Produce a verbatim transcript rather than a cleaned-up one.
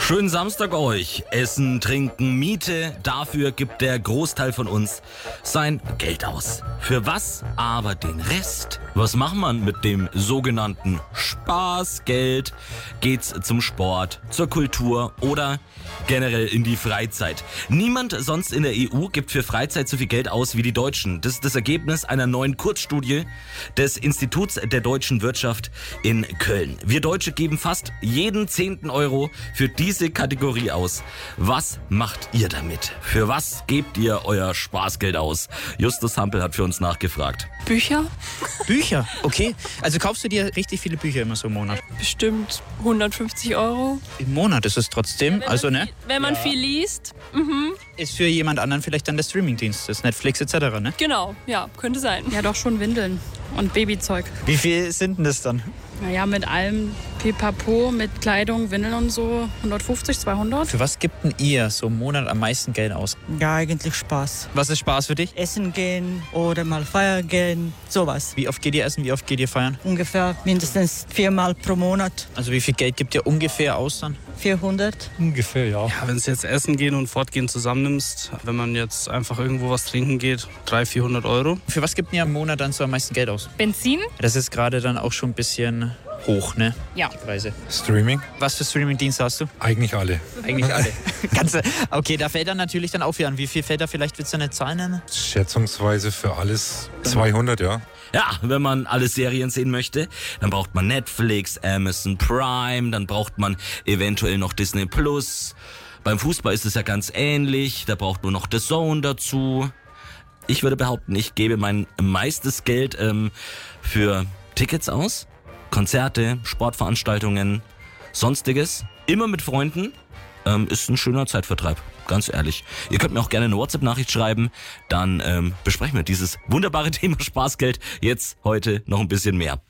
Schönen Samstag euch. Essen, Trinken, Miete. Dafür gibt der Großteil von uns sein Geld aus. Für was aber den Rest? Was macht man mit dem sogenannten Spaßgeld? Geht's zum Sport, zur Kultur oder generell in die Freizeit? Niemand sonst in der E U gibt für Freizeit so viel Geld aus wie die Deutschen. Das ist das Ergebnis einer neuen Kurzstudie des Instituts der deutschen Wirtschaft in Köln. Wir Deutsche geben fast jeden zehnten Euro für diese Kategorie aus. Was macht ihr damit? Für was gebt ihr euer Spaßgeld aus? Justus Hampel hat für uns nachgefragt. Bücher? Bücher? Okay. Also kaufst du dir richtig viele Bücher immer so im Monat? Bestimmt hundertfünfzig Euro. Im Monat ist es trotzdem, Wenn also man ne? Viel, wenn man Ja. viel liest. Mhm. Ist für jemand anderen vielleicht dann der Streamingdienst, das Netflix et cetera, ne? Genau, ja, könnte sein. Ja, doch schon Windeln und Babyzeug. Wie viel sind denn das dann? Naja, mit allem Pipapo, mit Kleidung, Windeln und so hundertfünfzig, zweihundert. Für was gibt denn ihr so im Monat am meisten Geld aus? Ja, eigentlich Spaß. Was ist Spaß für dich? Essen gehen oder mal feiern gehen, sowas. Wie oft geht ihr essen, wie oft geht ihr feiern? Ungefähr mindestens viermal pro Monat. Also wie viel Geld gibt ihr ungefähr aus dann? vierhundert. Ungefähr, ja. Ja, wenn es jetzt Essen gehen und Fortgehen zusammennimmst, wenn man jetzt einfach irgendwo was trinken geht, dreihundert, vierhundert Euro. Für was gibt ihr im Monat dann so am meisten Geld aus? Benzin? Das ist gerade dann auch schon ein bisschen hoch, ne? Ja. Die Preise. Streaming? Was für Streamingdienste hast du? Eigentlich alle. Eigentlich alle. Ganze. Okay, da fällt dann natürlich dann auch wieder an. Wie viel fällt da vielleicht? Willst du eine Zahl nennen? Schätzungsweise für alles zweihundert, ja. Ja, wenn man alle Serien sehen möchte, dann braucht man Netflix, Amazon Prime, dann braucht man eventuell noch Disney Plus. Beim Fußball ist es ja ganz ähnlich, da braucht man noch The Zone dazu. Ich würde behaupten, ich gebe mein meistes Geld ähm, für Tickets aus, Konzerte, Sportveranstaltungen, sonstiges. Immer mit Freunden. Ähm, ist ein schöner Zeitvertreib, ganz ehrlich. Ihr könnt mir auch gerne eine WhatsApp-Nachricht schreiben, dann ähm, besprechen wir dieses wunderbare Thema Spaßgeld jetzt heute noch ein bisschen mehr.